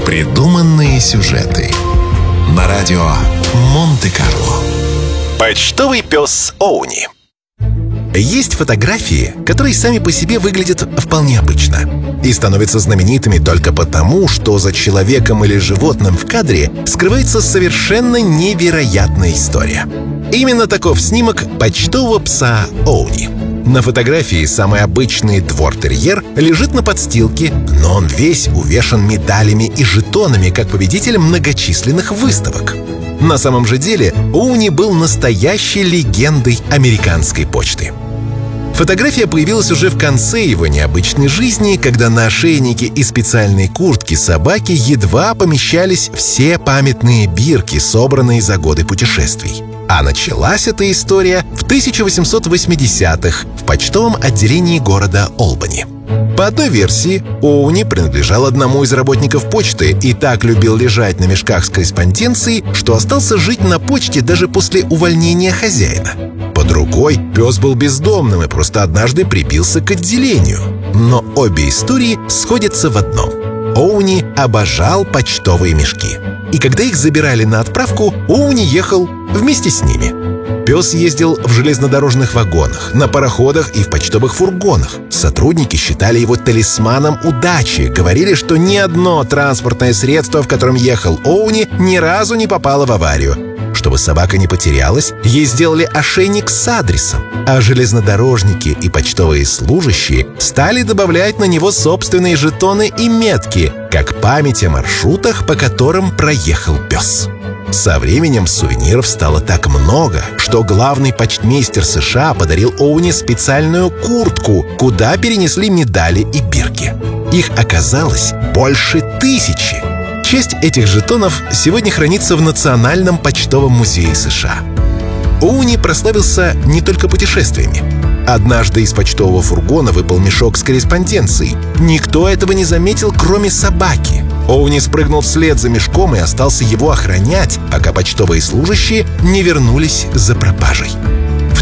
Непридуманные сюжеты на радио Монте-Карло. Почтовый пес Оуни. Есть фотографии, которые сами по себе выглядят вполне обычно и становятся знаменитыми только потому, что за человеком или животным в кадре скрывается совершенно невероятная история. Именно таков снимок почтового пса Оуни. На фотографии самый обычный двор-терьер лежит на подстилке, но он весь увешан медалями и жетонами, как победитель многочисленных выставок. На самом же деле Оуни был настоящей легендой американской почты. Фотография появилась уже в конце его необычной жизни, когда на ошейнике и специальной куртке собаки едва помещались все памятные бирки, собранные за годы путешествий. А началась эта история в 1880-х в почтовом отделении города Олбани. По одной версии, Оуни принадлежал одному из работников почты и так любил лежать на мешках с корреспонденцией, что остался жить на почте даже после увольнения хозяина. По другой, пес был бездомным и просто однажды прибился к отделению. Но обе истории сходятся в одном. Оуни обожал почтовые мешки. И когда их забирали на отправку, Оуни ехал вместе с ними. Пес ездил в железнодорожных вагонах, на пароходах и в почтовых фургонах. Сотрудники считали его талисманом удачи, говорили, что ни одно транспортное средство, в котором ехал Оуни, ни разу не попало в аварию. Чтобы собака не потерялась, ей сделали ошейник с адресом, а железнодорожники и почтовые служащие стали добавлять на него собственные жетоны и метки, как память о маршрутах, по которым проехал пес. Со временем сувениров стало так много, что главный почтмейстер США подарил Оуни специальную куртку, куда перенесли медали и бирки. Их оказалось больше 1000. Часть этих жетонов сегодня хранится в Национальном почтовом музее США. Оуни прославился не только путешествиями. Однажды из почтового фургона выпал мешок с корреспонденцией. Никто этого не заметил, кроме собаки. Оуни спрыгнул вслед за мешком и остался его охранять, пока почтовые служащие не вернулись за пропажей. В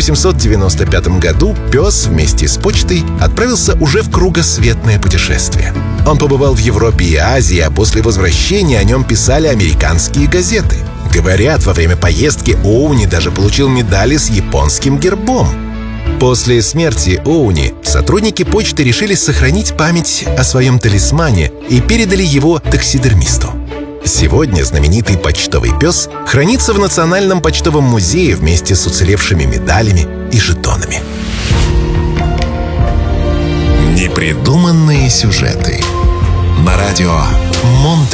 1895 году пес вместе с почтой отправился уже в кругосветное путешествие. Он побывал в Европе и Азии, а после возвращения о нем писали американские газеты. Говорят, во время поездки Оуни даже получил медали с японским гербом. После смерти Оуни сотрудники почты решили сохранить память о своем талисмане и передали его таксидермисту. Сегодня знаменитый почтовый пес хранится в Национальном почтовом музее вместе с уцелевшими медалями и жетонами. Непридуманные сюжеты на радио Монте-Карло.